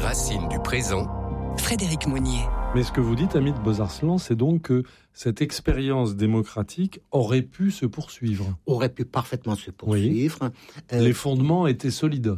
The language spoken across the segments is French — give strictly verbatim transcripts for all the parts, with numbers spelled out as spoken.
racines du présent. Frédéric Monnier. Mais ce que vous dites, Hamid Bozarslan, c'est donc que cette expérience démocratique aurait pu se poursuivre. Aurait pu parfaitement se poursuivre. Oui. Euh, les fondements étaient solides.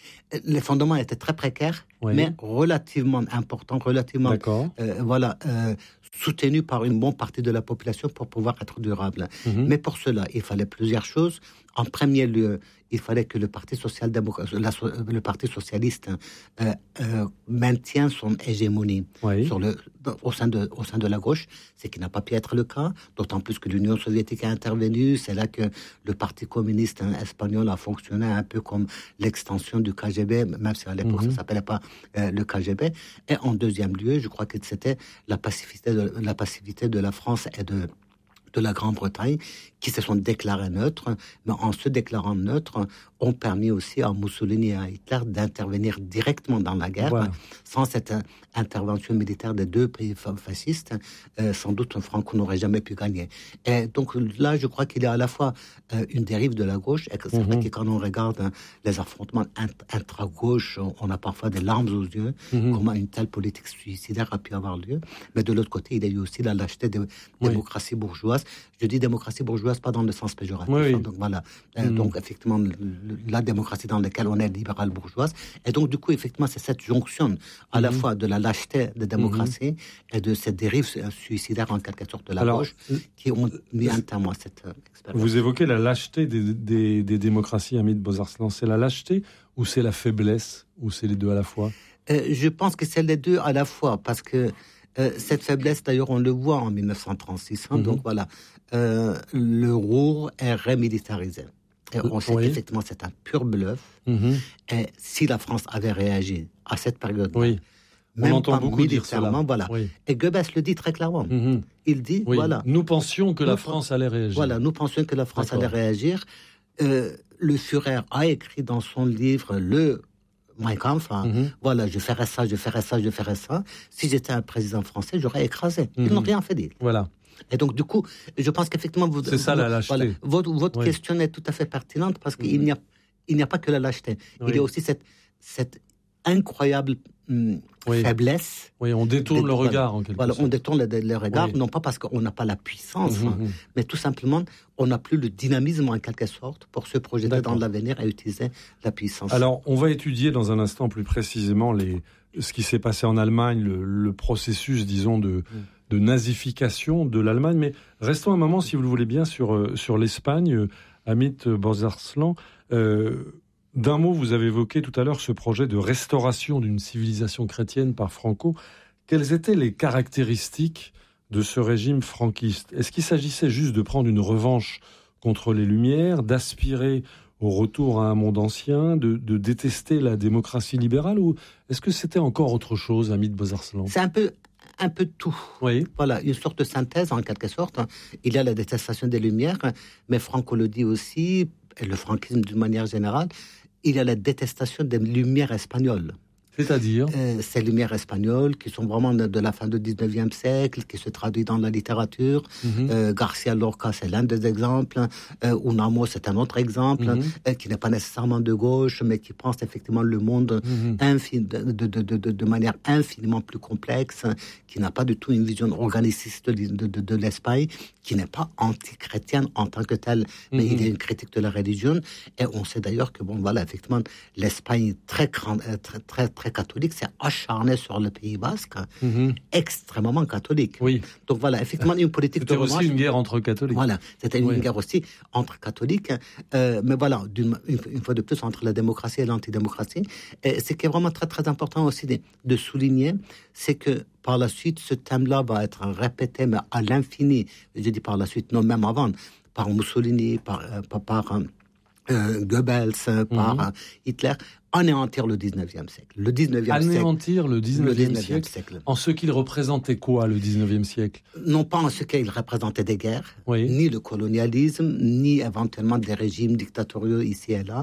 Les fondements étaient très précaires, oui. mais relativement importants, relativement euh, voilà, euh, soutenus par une bonne partie de la population pour pouvoir être durables. Mm-hmm. Mais pour cela, il fallait plusieurs choses. En premier lieu, il fallait que le Parti social-démocrate, le Parti socialiste euh, euh, maintienne son hégémonie oui. sur le, au, sein de, au sein de la gauche, ce qui n'a pas pu être le cas, d'autant plus que l'Union soviétique a intervenu. C'est là que le Parti communiste hein, espagnol a fonctionné un peu comme l'extension du K G B, même si à l'époque mm-hmm. ça ne s'appelait pas euh, le K G B. Et en deuxième lieu, je crois que c'était la passivité de la, passivité de la France et de de la Grande-Bretagne, qui se sont déclarés neutres, mais en se déclarant neutres, ont permis aussi à Mussolini et à Hitler d'intervenir directement dans la guerre. Voilà. Sans cette intervention militaire des deux pays fascistes, euh, sans doute Franco n'aurait jamais pu gagner. Et donc là, je crois qu'il y a à la fois euh, une dérive de la gauche, et que c'est mm-hmm. vrai que quand on regarde hein, les affrontements intra-gauche, on, on a parfois des larmes aux yeux, mm-hmm. comment une telle politique suicidaire a pu avoir lieu. Mais de l'autre côté, il y a eu aussi la lâcheté de oui. démocratie bourgeoise. Je dis démocratie bourgeoise, pas dans le sens péjoratif. Oui, oui. Donc voilà. Mm. Donc effectivement, le, la démocratie dans laquelle on est libérale bourgeoise. Et donc du coup, effectivement, c'est cette jonction à mm. la fois de la lâcheté de démocratie mm. et de cette dérive suicidaire en quelque sorte de la Alors, gauche qui ont mis un terme à cette euh, expérience. Vous évoquez la lâcheté des, des, des démocraties, Hamid Bozarslan. C'est la lâcheté ou c'est la faiblesse ou c'est les deux à la fois euh, Je pense que c'est les deux à la fois parce que Euh, cette faiblesse, d'ailleurs, on le voit en dix-neuf cent trente-six. Hein, mm-hmm. Donc voilà, euh, le Ruhr est remilitarisé. Et on sait oui. qu'effectivement, c'est un pur bluff. Mm-hmm. Et si la France avait réagi à cette période-là, oui. même on entend pas beaucoup militairement, dire voilà. Oui. Et Goebbels le dit très clairement. Mm-hmm. Il dit, oui. voilà. Nous pensions que nous, la France allait réagir. Voilà, nous pensions que la France D'accord. allait réagir. Euh, le Führer a écrit dans son livre le Mein Kampf, hein, mm-hmm. voilà, je ferais ça, je ferais ça, je ferais ça. Si j'étais un président français, j'aurais écrasé. Ils mm-hmm. n'ont rien fait d'eux. Voilà. Et donc, du coup, je pense qu'effectivement, vous, c'est ça vous, la lâcheté. Voilà, votre votre oui. question est tout à fait pertinente parce mm-hmm. qu'il n'y a, il n'y a pas que la lâcheté. Oui. Il y a aussi cette, cette incroyable hum, oui. faiblesse. Oui, on détourne le regard en quelque voilà, sorte. On détourne le, le regard, oui. non pas parce qu'on n'a pas la puissance, mm-hmm. hein, mais tout simplement, on n'a plus le dynamisme en quelque sorte pour se projeter D'accord. dans l'avenir et utiliser la puissance. Alors, on va étudier dans un instant plus précisément les, ce qui s'est passé en Allemagne, le, le processus, disons, de, mm. de nazification de l'Allemagne. Mais restons un moment, si vous le voulez bien, sur, sur l'Espagne. Hamid Bozarslan, euh, d'un mot, vous avez évoqué tout à l'heure ce projet de restauration d'une civilisation chrétienne par Franco. Quelles étaient les caractéristiques de ce régime franquiste ? Est-ce qu'il s'agissait juste de prendre une revanche contre les Lumières, d'aspirer au retour à un monde ancien, de, de détester la démocratie libérale, ou est-ce que c'était encore autre chose, Hamid Bozarslan ? C'est un peu... un peu de tout. Oui. Voilà, une sorte de synthèse en quelque sorte. Il y a la détestation des Lumières, mais Franco le dit aussi, et le franquisme d'une manière générale, il y a la détestation des Lumières espagnoles. C'est-à-dire euh, Ces Lumières espagnoles qui sont vraiment de, de la fin du dix-neuvième siècle, qui se traduisent dans la littérature. Mm-hmm. Euh, Garcia Lorca, c'est l'un des exemples. Euh, Unamo, c'est un autre exemple, mm-hmm. euh, qui n'est pas nécessairement de gauche, mais qui pense effectivement le monde mm-hmm. infin, de, de, de, de, de manière infiniment plus complexe, qui n'a pas du tout une vision organiciste de, de, de, de l'Espagne, qui n'est pas anti-chrétienne en tant que telle, mais mm-hmm. il y a une critique de la religion. Et on sait d'ailleurs que, bon, voilà, effectivement, l'Espagne très, très, très, très catholique s'est acharnée sur le Pays Basque, mm-hmm. extrêmement catholique. Oui. Donc voilà, effectivement, une politique c'était de revanche. C'était aussi une guerre entre catholiques. Voilà, c'était une oui. guerre aussi entre catholiques, euh, mais voilà, d'une, une, une fois de plus, entre la démocratie et l'antidémocratie. Et ce qui est vraiment très, très important aussi de, de souligner, c'est que par la suite, ce thème-là va être répété, mais à l'infini. Je dis par la suite, non, même avant, par Mussolini, par, euh, par, par euh, Goebbels, mm-hmm. par euh, Hitler, anéantir le dix-neuvième siècle. Le dix-neuvième anéantir siècle, le dix-neuvième siècle, siècle. En ce qu'il représentait quoi, le dix-neuvième siècle ? Non pas en ce qu'il représentait des guerres, oui. ni le colonialisme, ni éventuellement des régimes dictatoriaux ici et là,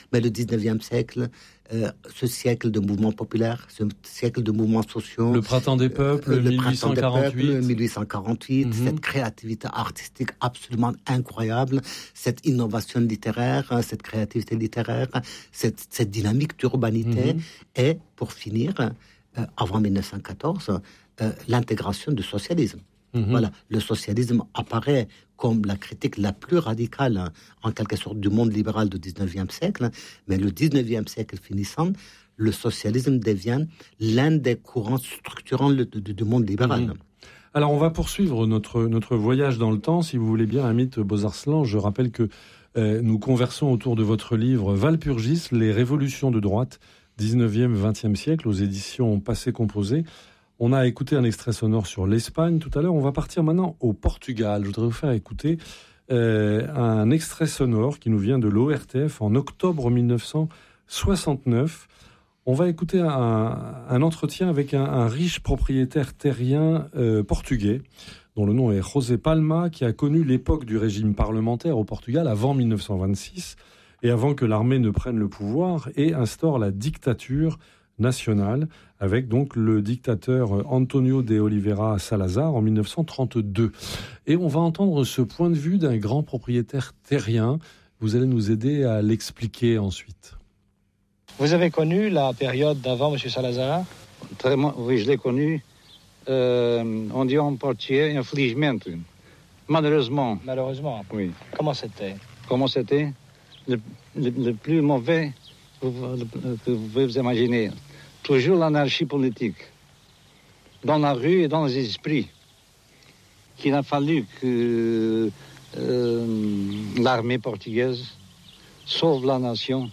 Mais le dix-neuvième siècle, euh, ce siècle de mouvements populaires, ce siècle de mouvements sociaux... Le printemps des peuples, euh, le mille huit cent quarante-huit. Printemps des peuples, mille huit cent quarante-huit, mm-hmm. cette créativité artistique absolument incroyable, cette innovation littéraire, cette créativité littéraire, cette, cette dynamique d'urbanité, mm-hmm. et pour finir, euh, avant mille neuf cent quatorze, euh, l'intégration du socialisme. Mmh. Voilà, le socialisme apparaît comme la critique la plus radicale, en quelque sorte, du monde libéral du dix-neuvième siècle, mais le dix-neuvième siècle finissant, le socialisme devient l'un des courants structurants du, du, du monde libéral. Mmh. Alors, on va poursuivre notre, notre voyage dans le temps, si vous voulez bien, Amit Bozarslan. Je rappelle que euh, nous conversons autour de votre livre Walpurgis, les révolutions de droite, dix-neuvième vingtième siècle, aux éditions Passé Composé. On a écouté un extrait sonore sur l'Espagne tout à l'heure. On va partir maintenant au Portugal. Je voudrais vous faire écouter euh, un extrait sonore qui nous vient de l'O R T F en octobre mille neuf cent soixante-neuf. On va écouter un, un entretien avec un, un riche propriétaire terrien euh, portugais, dont le nom est José Palma, qui a connu l'époque du régime parlementaire au Portugal avant mille neuf cent vingt-six et avant que l'armée ne prenne le pouvoir et instaure la dictature nationale, avec donc le dictateur Antonio de Oliveira Salazar en mille neuf cent trente-deux. Et on va entendre ce point de vue d'un grand propriétaire terrien. Vous allez nous aider à l'expliquer ensuite. Vous avez connu la période d'avant M. Salazar ? Très, oui, je l'ai connu. Euh, on dit en portugais, infelizmente. Malheureusement. Malheureusement. Oui. Comment c'était ? Comment c'était ? le, le, le plus mauvais que vous pouvez vous imaginer. Toujours l'anarchie politique, dans la rue et dans les esprits, qu'il a fallu que euh, l'armée portugaise sauve la nation.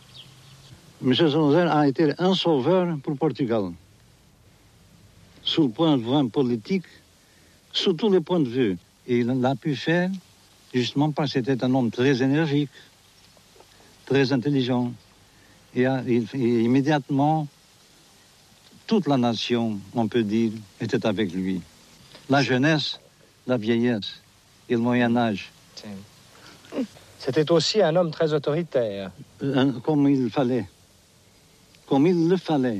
M. Salazar a été un sauveur pour Portugal, sous le point de vue politique, sous tous les points de vue. Et il l'a pu faire justement parce que c'était un homme très énergique, très intelligent. Et, et, et immédiatement, toute la nation, on peut dire, était avec lui. La jeunesse, la vieillesse et le Moyen-Âge. C'était aussi un homme très autoritaire. Un, comme il fallait. Comme il le fallait.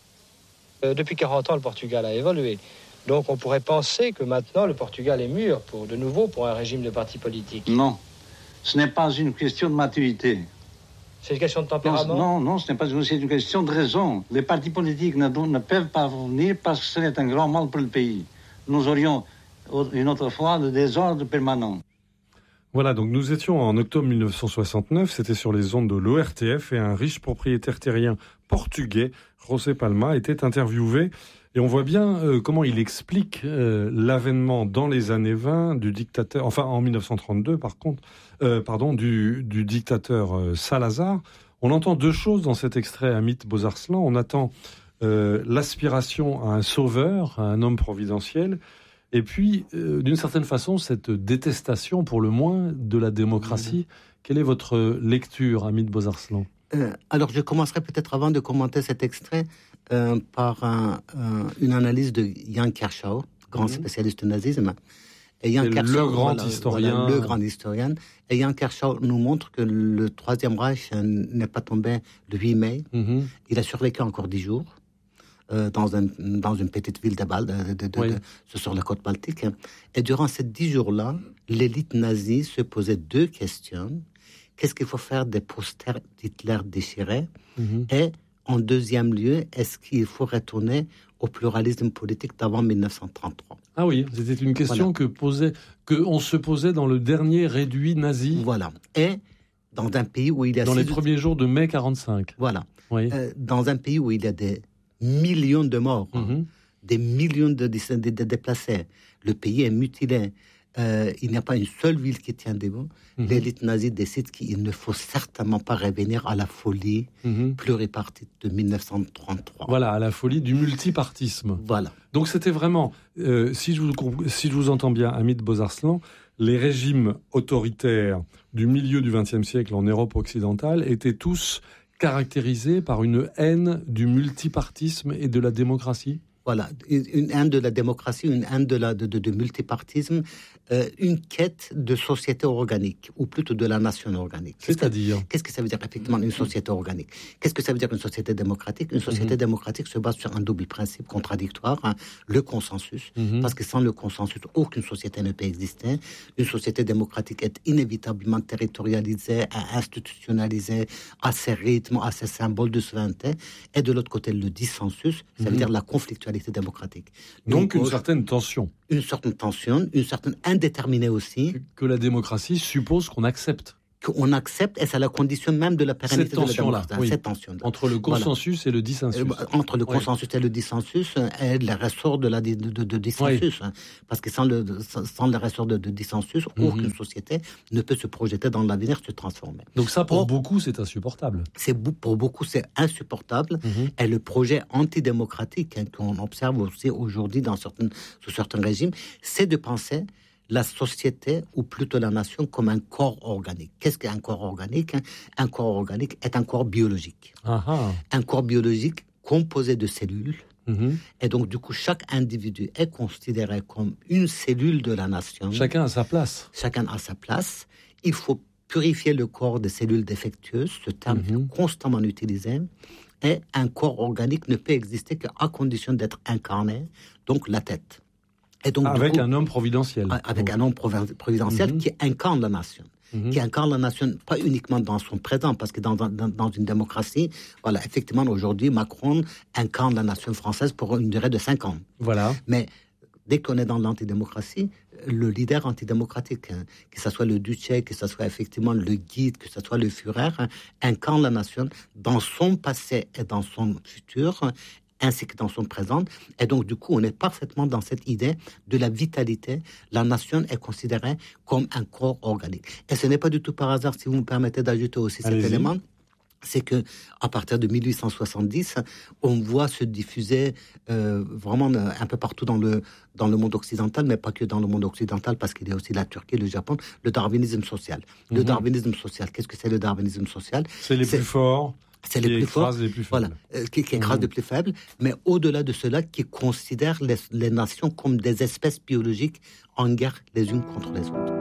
Euh, depuis quarante ans, le Portugal a évolué. Donc on pourrait penser que maintenant, le Portugal est mûr, pour, de nouveau, pour un régime de parti politique. Non, ce n'est pas une question de maturité. C'est une question de tempérament ? Non, non, ce n'est pas une, c'est une question de raison. Les partis politiques ne, ne peuvent pas venir parce que ce serait un grand mal pour le pays. Nous aurions une autre fois le désordre permanent. Voilà, donc nous étions en octobre mille neuf cent soixante-neuf, c'était sur les ondes de l'O R T F et un riche propriétaire terrien portugais, José Palma, était interviewé. Et on voit bien euh, comment il explique euh, l'avènement dans les années vingt du dictateur, enfin en mille neuf cent trente-deux par contre, euh, pardon, du, du dictateur euh, Salazar. On entend deux choses dans cet extrait, Amit Bozarslan. On attend euh, l'aspiration à un sauveur, à un homme providentiel, et puis euh, d'une certaine façon cette détestation pour le moins de la démocratie. Mmh. Quelle est votre lecture, Amit Bozarslan ? euh, Alors je commencerai peut-être avant de commenter cet extrait Euh, par un, un, une analyse de Jan Kershaw, grand mmh. spécialiste du nazisme. Et Jan Kershaw, le grand voilà, historien. Voilà, le grand historien. Et Jan Kershaw nous montre que le Troisième Reich n'est pas tombé le huit mai. Mmh. Il a survécu encore dix jours euh, dans, un, dans une petite ville de Bâle, de, de, de, oui. de, sur la côte baltique. Et durant ces dix jours-là, l'élite nazie se posait deux questions. Qu'est-ce qu'il faut faire des posters d'Hitler déchirés ? Mmh. Et en deuxième lieu, est-ce qu'il faut retourner au pluralisme politique d'avant mille neuf cent trente-trois ? Ah oui, c'était une question voilà. que posait, que on se posait dans le dernier réduit nazi. Voilà. Et dans un pays où il y a... Dans les premiers jours de mai quarante-cinq. Voilà. Oui. Euh, dans un pays où il y a des millions de morts, mm-hmm. des millions de, de, de, de déplacés, le pays est mutilé, euh, il n'y a pas une seule ville qui tient debout. Mmh. L'élite nazie décide qu'il ne faut certainement pas revenir à la folie mmh. pluripartite de mille neuf cent trente-trois. Voilà, à la folie du multipartisme. Voilà. Donc c'était vraiment, euh, si, je vous, si je vous entends bien, Amit Bozarslan, les régimes autoritaires du milieu du vingtième siècle en Europe occidentale étaient tous caractérisés par une haine du multipartisme et de la démocratie. Voilà, une, une haine de la démocratie, une haine de, la, de, de, de multipartisme, euh, une quête de société organique, ou plutôt de la nation organique. C'est-à-dire qu'est-ce que, qu'est-ce que ça veut dire effectivement une société organique? Qu'est-ce que ça veut dire une société démocratique? Une société mmh. démocratique se base sur un double principe contradictoire, hein, le consensus, mmh. parce que sans le consensus, aucune société ne peut exister. Une société démocratique est inévitablement territorialisée, institutionnalisée, à ses rythmes, à ses symboles de souveraineté. Et de l'autre côté, le dissensus, ça veut mmh. dire la conflictualité démocratique. Donc, Donc une certaine tension. Une certaine tension, une certaine indéterminée aussi. Que la démocratie suppose qu'on accepte. Qu'on accepte, et c'est la condition même de la pérennité de la démocratie. Oui. Cette tension-là. Entre le consensus voilà. et le dissensus. Entre le consensus oui. et le dissensus, et le ressort de la de, de, de dissensus. Oui. Hein. Parce que sans le, sans le ressort de, de dissensus, mm-hmm. aucune société ne peut se projeter dans l'avenir, se transformer. Donc ça, pour Or, beaucoup, c'est insupportable. C'est, pour beaucoup, c'est insupportable. Mm-hmm. Et le projet antidémocratique hein, qu'on observe aussi aujourd'hui dans certains, sous certains régimes, c'est de penser la société, ou plutôt la nation, comme un corps organique. Qu'est-ce qu'un corps organique? Un corps organique est un corps biologique. Aha. Un corps biologique composé de cellules. Mm-hmm. Et donc, du coup, chaque individu est considéré comme une cellule de la nation. Chacun a sa place. Chacun a sa place. Il faut purifier le corps des cellules défectueuses. Ce terme mm-hmm. est constamment utilisé. Et un corps organique ne peut exister qu'à condition d'être incarné, donc la tête. Et donc, avec coup, un homme providentiel. Avec donc. un homme providentiel mm-hmm. qui incarne la nation. Mm-hmm. Qui incarne la nation, pas uniquement dans son présent, parce que dans, dans, dans une démocratie, voilà, effectivement, aujourd'hui, Macron incarne la nation française pour une durée de cinq ans. Voilà. Mais dès qu'on est dans l'antidémocratie, le leader antidémocratique, hein, que ce soit le Duce, que ce soit effectivement le guide, que ce soit le Führer, hein, incarne la nation dans son passé et dans son futur, hein, ainsi que dans son présent. Et donc, du coup, on est parfaitement dans cette idée de la vitalité. La nation est considérée comme un corps organique. Et ce n'est pas du tout par hasard, si vous me permettez d'ajouter aussi Allez-y. cet élément, c'est que à partir de dix-huit cent soixante-dix, on voit se diffuser euh, vraiment un peu partout dans le, dans le monde occidental, mais pas que dans le monde occidental, parce qu'il y a aussi la Turquie, le Japon, le darwinisme social. Mm-hmm. Le darwinisme social, qu'est-ce que c'est le darwinisme social? C'est les c'est... plus forts. C'est les plus forts, les plus voilà, euh, qui, qui écrasent mmh. les plus faibles, mais au-delà de cela, qui considèrent les, les nations comme des espèces biologiques en guerre les unes contre les autres.